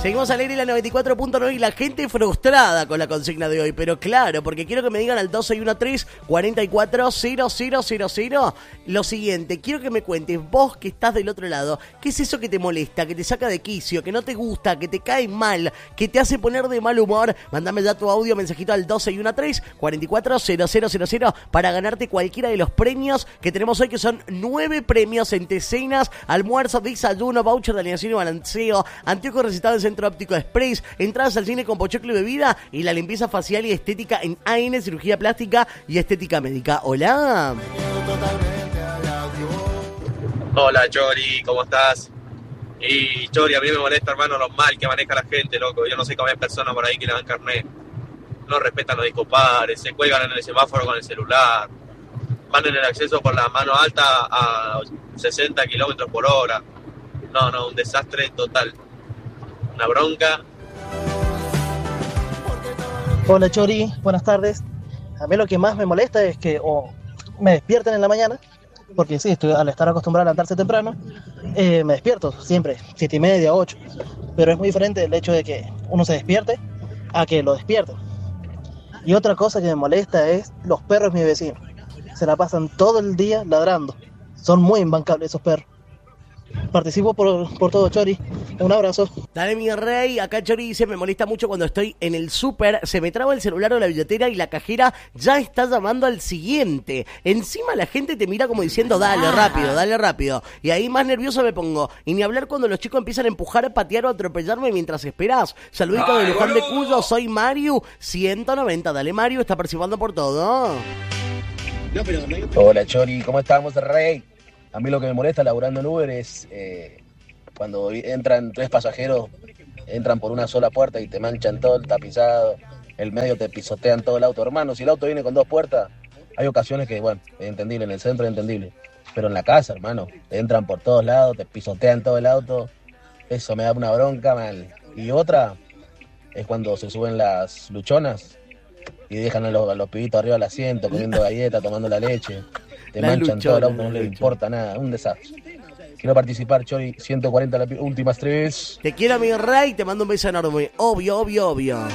Seguimos al aire en la 94.9 y la gente frustrada con la consigna de hoy. Pero claro, porque quiero que me digan al 2613-440000 lo siguiente. Quiero que me cuentes, vos que estás del otro lado, ¿qué es eso que te molesta, que te saca de quicio, que no te gusta, que te cae mal, que te hace poner de mal humor? Mándame ya tu audio mensajito al 2613-440000 para ganarte cualquiera de los premios que tenemos hoy, que son 9 premios entre cenas, almuerzo, desayuno, voucher de alineación y balanceo, anteojos recetados en Centro Óptico Express, entradas al cine con pochoclo y bebida y la limpieza facial y estética en AN, cirugía plástica y estética médica. Hola. Hola Chori, ¿cómo estás? Y Chori, a mí me molesta, hermano, lo mal que maneja la gente, loco. Yo no sé cómo hay personas por ahí que le dan carnet. No respetan los discopares, se cuelgan en el semáforo con el celular, van en el acceso por la mano alta a 60 kilómetros por hora. No, un desastre total. Una bronca. Hola Chori, buenas tardes. A mí lo que más me molesta es que me despierten en la mañana, porque sí, al estar acostumbrado a levantarse temprano, me despierto siempre, 7:30, 8. Pero es muy diferente el hecho de que uno se despierte a que lo despierten. Y otra cosa que me molesta es los perros de mi vecino. Se la pasan todo el día ladrando. Son muy imbancables esos perros. Participo por todo, Chori. Un abrazo. Dale, mi rey. Acá Chori dice, me molesta mucho cuando estoy en el súper, se me traba el celular o la billetera y la cajera ya está llamando al siguiente. Encima la gente te mira como diciendo, dale rápido. Y ahí más nervioso me pongo. Y ni hablar cuando los chicos empiezan a empujar, patear o atropellarme mientras esperás. Saludito de Luján de Cuyo, soy Mario 190. Dale, Mario, está participando por todo. Hola Chori, ¿cómo estamos, rey? A mí lo que me molesta laburando en Uber es cuando entran 3 pasajeros, entran por una sola puerta y te manchan todo el tapizado, el medio te pisotean todo el auto. Hermano, si el auto viene con 2 puertas, hay ocasiones que, bueno, es entendible, en el centro es entendible, pero en la casa, hermano, te entran por todos lados, te pisotean todo el auto, eso me da una bronca mal. Y otra es cuando se suben las luchonas y dejan a los pibitos arriba del asiento, comiendo galletas, tomando la leche. Te manchan todo el auto, no les importa nada, un desastre. Quiero participar, Chori, 140 las últimas 3. Te quiero, mi rey, te mando un beso enorme. Obvio.